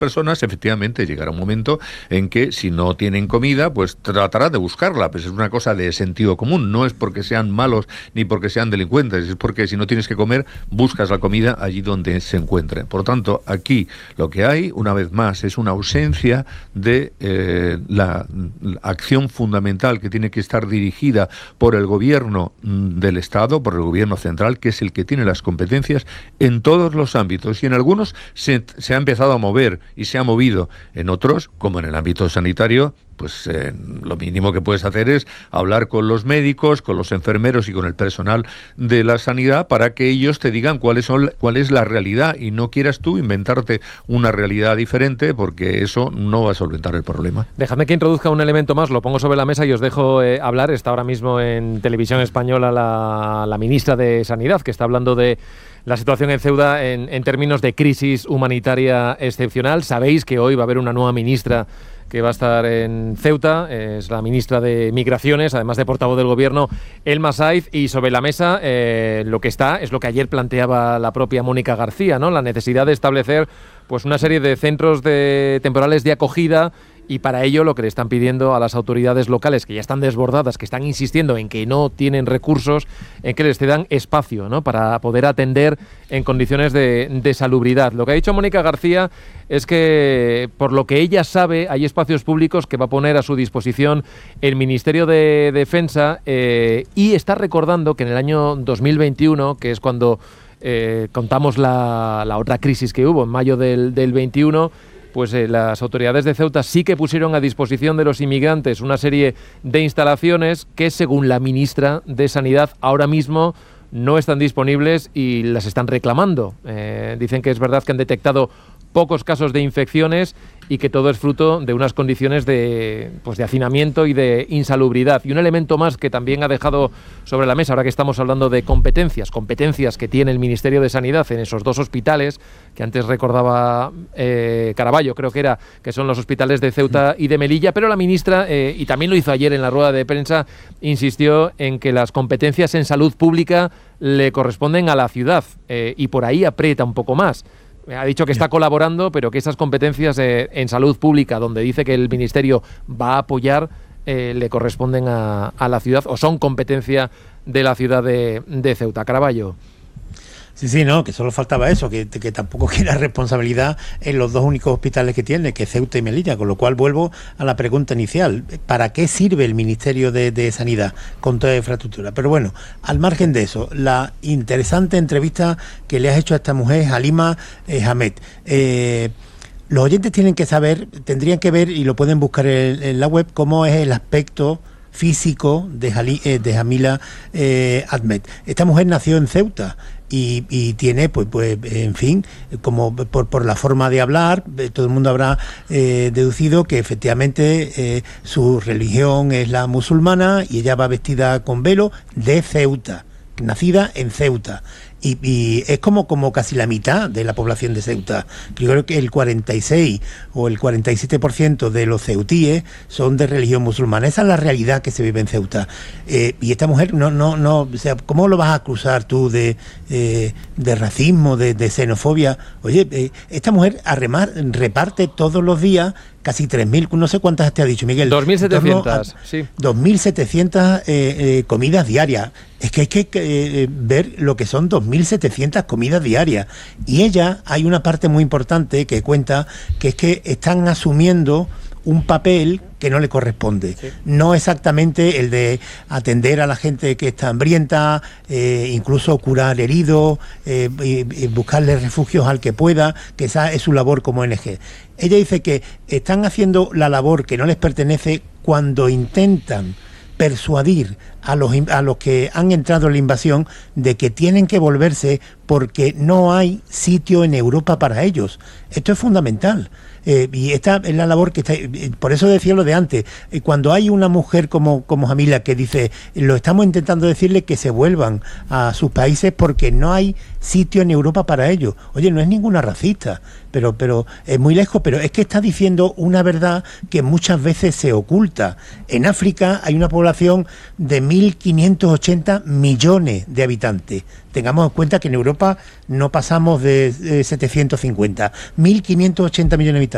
personas, efectivamente llegará un momento en que si no tienen comida, pues tratará de buscarla, pues es una cosa de sentido común, no es porque sean malos ni porque sean delincuentes, es porque si no tienes que comer, buscas la comida allí donde se encuentre. Por lo tanto, aquí lo que hay, una vez más, es una ausencia de la acción fundamental que tiene que estar dirigida por el gobierno del Estado, por el gobierno central, que es el que tiene las competencias en todos los ámbitos, y en algunos se ha empezado a mover y se ha movido, en otros, como en el ámbito sanitario, pues lo mínimo que puedes hacer es hablar con los médicos, con los enfermeros y con el personal de la sanidad para que ellos te digan cuál es la realidad, y no quieras tú inventarte una realidad diferente, porque eso no va a solventar el problema. Dejadme que introduzca un elemento más, lo pongo sobre la mesa y os dejo hablar. Está ahora mismo en Televisión Española la ministra de Sanidad, que está hablando de la situación en Ceuta en términos de crisis humanitaria excepcional. Sabéis que hoy va a haber una nueva ministra que va a estar en Ceuta, es la ministra de Migraciones, además de portavoz del Gobierno, Elma Saiz, y sobre la mesa lo que está es lo que ayer planteaba la propia Mónica García, ¿no? La necesidad de establecer pues una serie de centros temporales de acogida, y para ello lo que le están pidiendo a las autoridades locales, que ya están desbordadas, que están insistiendo en que no tienen recursos, en que les cedan espacio, ¿no?, para poder atender en condiciones de salubridad. Lo que ha dicho Mónica García es que, por lo que ella sabe, hay espacios públicos que va a poner a su disposición el Ministerio de Defensa, y está recordando que en el año 2021, que es cuando contamos la otra crisis que hubo, en mayo del 21, pues las autoridades de Ceuta sí que pusieron a disposición de los inmigrantes una serie de instalaciones que, según la ministra de Sanidad, ahora mismo no están disponibles y las están reclamando. Dicen que es verdad que han detectado pocos casos de infecciones y que todo es fruto de unas condiciones de hacinamiento y de insalubridad. Y un elemento más que también ha dejado sobre la mesa, ahora que estamos hablando de competencias que tiene el Ministerio de Sanidad en esos dos hospitales, que antes recordaba Caraballo, creo que son los hospitales de Ceuta y de Melilla, pero la ministra, y también lo hizo ayer en la rueda de prensa, insistió en que las competencias en salud pública le corresponden a la ciudad, y por ahí aprieta un poco más. Ha dicho que está colaborando, pero que esas competencias en salud pública, donde dice que el Ministerio va a apoyar, le corresponden a la ciudad, o son competencia de la ciudad de Ceuta. Caraballo. Sí, no, que solo faltaba eso, que tampoco quiera responsabilidad en los dos únicos hospitales que tiene, que es Ceuta y Melilla, con lo cual vuelvo a la pregunta inicial: ¿para qué sirve el Ministerio de Sanidad con toda la infraestructura? Pero bueno, al margen de eso, la interesante entrevista que le has hecho a esta mujer, Halima Hamed. Los oyentes tendrían que ver, y lo pueden buscar en la web, cómo es el aspecto físico de Halima Hamed. Esta mujer nació en Ceuta y tiene, pues en fin, como por la forma de hablar, todo el mundo habrá deducido que efectivamente su religión es la musulmana, y ella va vestida con velo, de Ceuta, nacida en Ceuta. Y es como casi la mitad de la población de Ceuta. Yo creo que el 46 o el 47% de los ceutíes son de religión musulmana. Esa es la realidad que se vive en Ceuta. Y esta mujer, o sea, ¿cómo lo vas a acusar tú de racismo, de xenofobia? Oye, esta mujer reparte todos los días casi 3.000, no sé cuántas te ha dicho, Miguel. 2.700, sí. 2.700 comidas diarias. Es que hay que ver lo que son 2.700 comidas diarias. Y hay una parte muy importante que cuenta, que es que están asumiendo un papel que no le corresponde. Sí. No exactamente el de atender a la gente que está hambrienta, incluso curar heridos, y buscarle refugios al que pueda, que esa es su labor como ONG. Ella dice que están haciendo la labor que no les pertenece cuando intentan persuadir a los que han entrado en la invasión de que tienen que volverse porque no hay sitio en Europa para ellos. Esto es fundamental. Y esta es la labor que está. Por eso decía lo de antes, cuando hay una mujer como Jamila que dice, lo estamos intentando decirle que se vuelvan a sus países porque no hay sitio en Europa para ellos. Oye, no es ninguna racista, pero es muy lejos, pero es que está diciendo una verdad que muchas veces se oculta. En África hay una población de 1.580 millones de habitantes. Tengamos en cuenta que en Europa no pasamos de 750. 1.580 millones de habitantes.